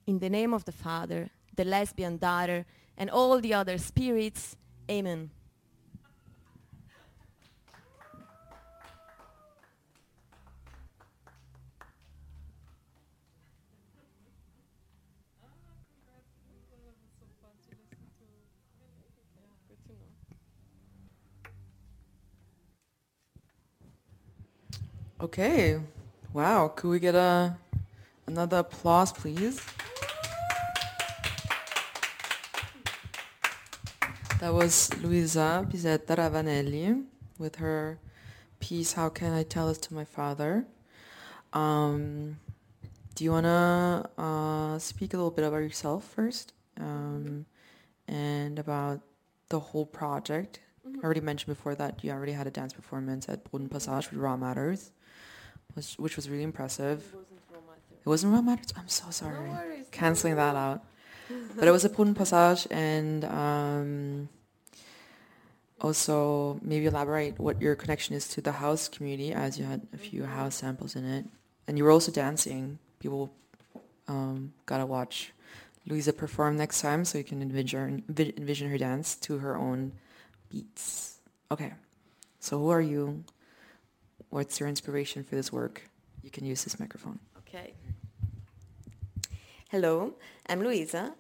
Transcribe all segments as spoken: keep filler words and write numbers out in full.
In the name of the Father, the lesbian daughter, and all the other spirits, Amen. Okay. Wow. Could we get a another applause, please? That was Luisa Pizzetta Ravanelli with her piece, How Can I Tell This to My Father? Um, do you want to uh, speak a little bit about yourself first? Um, and about the whole project? Mm-hmm. I already mentioned before that you already had a dance performance at Boden Passage with Raw Matters, which, which was really impressive. It wasn't romantic. It wasn't Raw Matters? I'm so sorry. No worries. Canceling that out. But it was a Boden Passage, and um, also maybe elaborate what your connection is to the house community, as you had a few Mm-hmm. house samples in it. And you were also dancing. People um, gotta watch Louisa perform next time so you can envision, envision her dance to her own beats. Okay, so who are you? What's your inspiration for this work? You can use this microphone. Okay. Hello, I'm Luisa.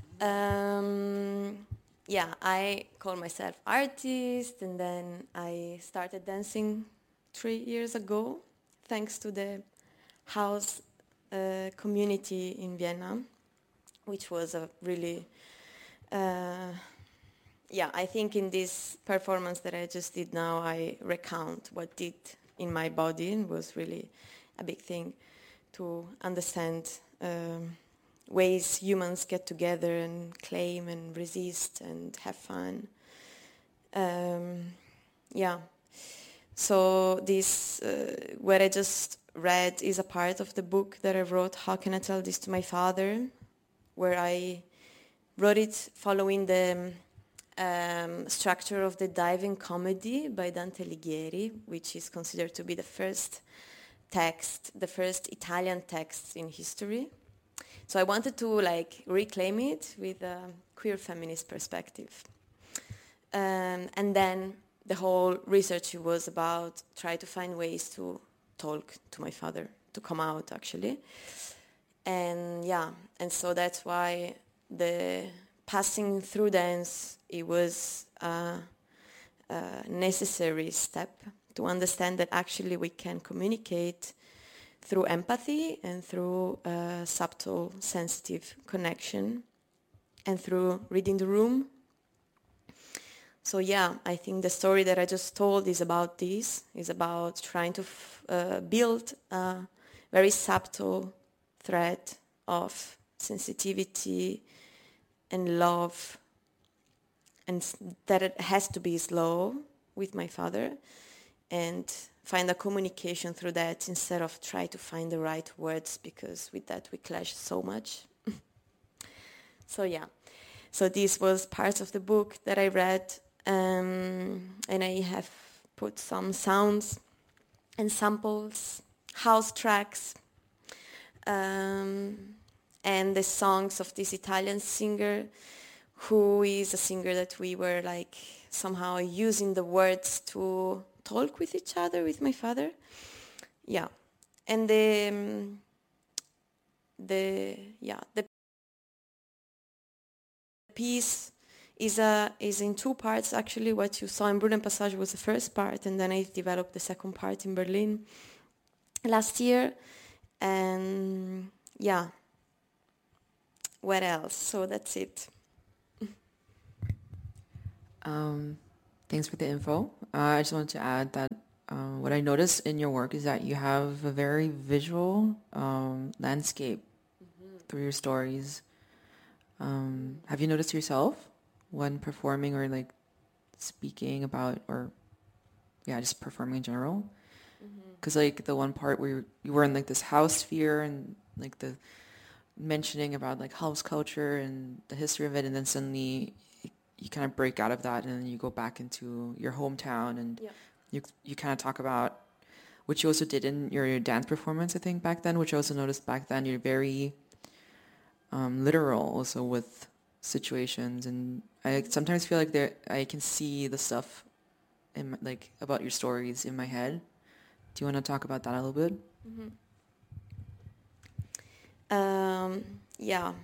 Um, yeah, I call myself artist, and then I started dancing three years ago, thanks to the house uh, community in Vienna, which was a really, uh, yeah, I think in this performance that I just did now, I recount what did in my body. It was really a big thing to understand um, ways humans get together and claim and resist and have fun. Um, yeah. So this, uh, what I just read is a part of the book that I wrote, How Can I Tell This to My Father, where I wrote it following the um, structure of the Diving Comedy by Dante Alighieri, which is considered to be the first text, the first Italian text in history. So I wanted to like reclaim it with a queer feminist perspective. Um, and then the whole research was about try to find ways to talk to my father, to come out actually. And yeah, and so that's why the passing through dance, it was a, a necessary step to understand that actually we can communicate through empathy and through uh, subtle, sensitive connection and through reading the room. So yeah, I think the story that I just told is about this, is about trying to f- uh, build a very subtle thread of sensitivity and love, and s- that it has to be slow with my father, and find a communication through that instead of try to find the right words, because with that we clash so much. So yeah, so this was part of the book that I read, um, and I have put some sounds and samples, house tracks, um, and the songs of this Italian singer, who is a singer that we were like somehow using the words to talk with each other, with my father. Yeah, and the um, the yeah the piece is a is in two parts actually. What you saw in Brunnen Passage was the first part, and then I developed the second part in Berlin last year. And yeah, what else? So that's it. Um, thanks for the info. Uh, I just wanted to add that uh, what I noticed in your work is that you have a very visual um, landscape mm-hmm. through your stories. Um, have you noticed yourself when performing or like speaking about, or yeah, just performing in general? Because mm-hmm. like the one part where you, you were in like this house sphere and like the mentioning about like house culture and the history of it, and then suddenly you kind of break out of that and then you go back into your hometown, and yeah. you you kind of talk about, which you also did in your, your dance performance, I think, back then, which I also noticed back then, you're very um, literal also with situations, and I sometimes feel like there I can see the stuff in my, like about your stories in my head. Do you want to talk about that a little bit? Mm-hmm. Um, yeah.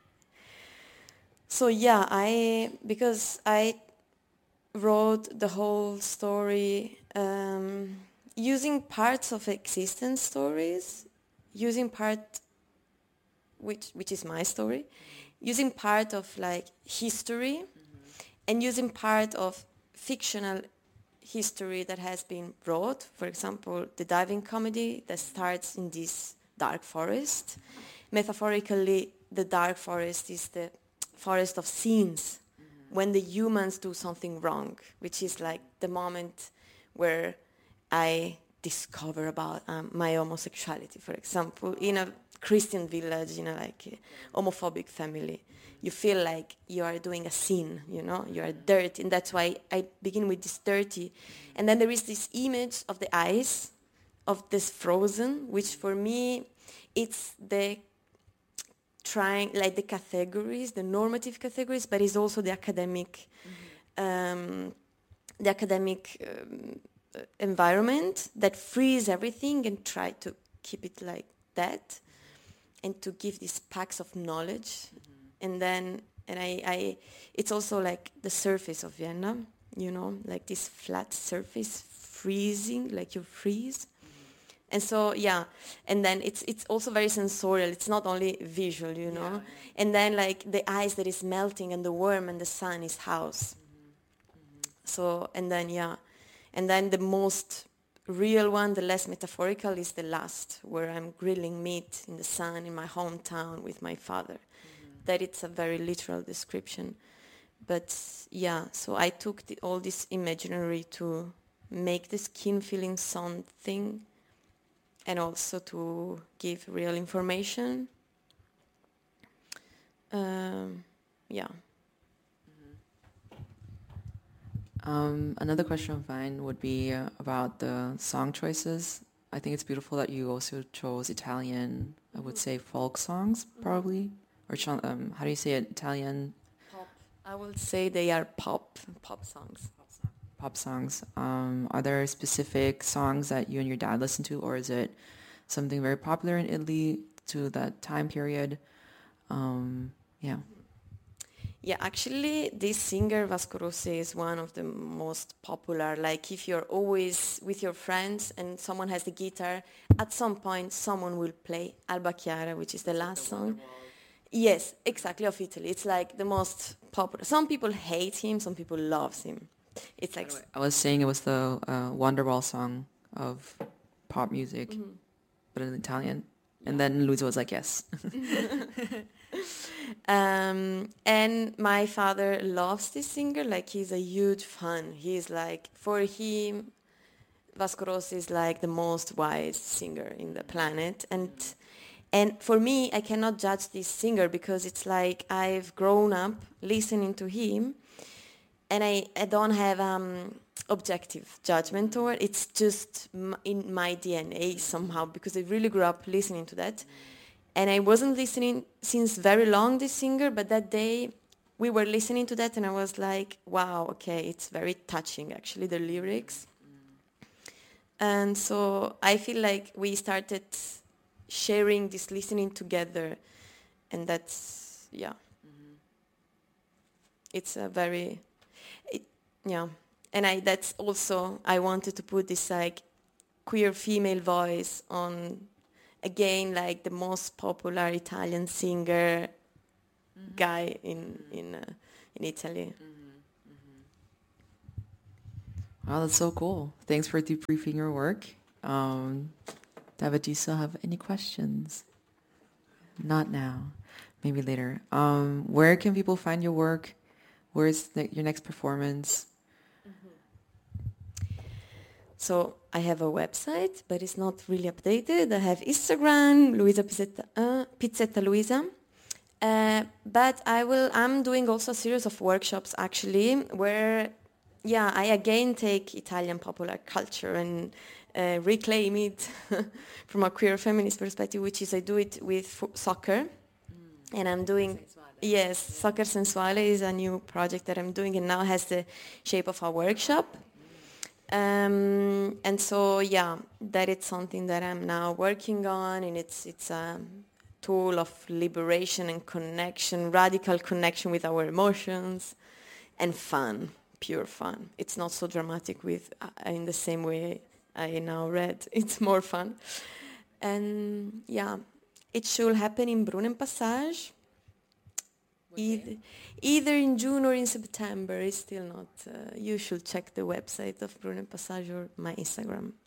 So yeah, I because I wrote the whole story um, using parts of existence stories, using part which which is my story, using part of like history, mm-hmm. and using part of fictional history that has been brought. For example, the diving comedy that starts in this dark forest. Metaphorically, the dark forest is the forest of scenes, mm-hmm. when the humans do something wrong, which is like the moment where I discover about um, my homosexuality, for example, in a Christian village, in a like a homophobic family. You feel like you are doing a sin, you know, you are dirty, and that's why I begin with this dirty. And then there is this image of the eyes, of this frozen, which for me, it's the trying, like the categories, the normative categories, but it's also the academic, mm-hmm. um, the academic um, environment that frees everything and try to keep it like that, and to give these packs of knowledge. Mm-hmm. And then, and I, I, it's also like the surface of Vienna, you know, like this flat surface freezing, like you freeze. Mm-hmm. And so, yeah, and then it's it's also very sensorial. It's not only visual, you know. Yeah, yeah. And then like the ice that is melting and the worm and the sun is house. Mm-hmm. Mm-hmm. So, and then, yeah, and then the most real one, the less metaphorical, is the last, where I'm grilling meat in the sun in my hometown with my father. That it's a very literal description. But yeah, so I took the, all this imaginary to make the skin feeling something, and also to give real information. Um, yeah. Um, another question of mine would be uh, about the song choices. I think it's beautiful that you also chose Italian, I would say folk songs, probably. Or um, how do you say it? Italian? Pop. I would say they are pop, pop songs. Pop songs. Um, are there specific songs that you and your dad listen to, or is it something very popular in Italy to that time period? Um, yeah. Yeah, actually, this singer, Vasco Rossi, is one of the most popular. Like, if you're always with your friends and someone has the guitar, at some point someone will play Alba Chiara, which is the last song. Yes, exactly, of Italy. It's like the most popular. Some people hate him, some people love him. It's like... I was saying it was the uh, Wonderwall song of pop music, mm-hmm. but in Italian. Yeah. And then Luisa was like, yes. um, and my father loves this singer. Like, he's a huge fan. He's like, for him, Vasco Rossi is like the most wise singer in the planet. And... And for me, I cannot judge this singer because it's like I've grown up listening to him, and I, I don't have um, objective judgment toward it. It's just m- in my D N A somehow, because I really grew up listening to that. And I wasn't listening since very long, this singer, but that day we were listening to that and I was like, wow, okay, it's very touching actually, the lyrics. And so I feel like we started sharing this listening together, and that's, yeah, mm-hmm. it's a very, it, yeah, and I that's also, I wanted to put this like queer female voice on, again, like the most popular Italian singer, mm-hmm. guy in in uh, in Italy. Mm-hmm. Mm-hmm. Wow, that's so cool. Thanks for debriefing your work. Um, David, do you still have any questions? Not now. Maybe later. Um, where can people find your work? Where's the, your next performance? Mm-hmm. So I have a website, but it's not really updated. I have Instagram, Luisa Pizzetta, uh, Pizzetta Luisa. Uh, but I will. I'm doing also a series of workshops actually, where, yeah, I again take Italian popular culture and Uh, reclaim it from a queer feminist perspective, which is I do it with f- soccer. Mm. and I'm doing, yes, Soccer Sensuale is a new project that I'm doing, and now has the shape of a workshop. Um, and so, yeah, that is something that I'm now working on, and it's it's a tool of liberation and connection, radical connection with our emotions, and fun, pure fun. It's not so dramatic with uh, in the same way I now read. It's more fun. And yeah, it should happen in Brunnen Passage. Either, either in June or in September. It's still not. Uh, you should check the website of Brunnen Passage or my Instagram.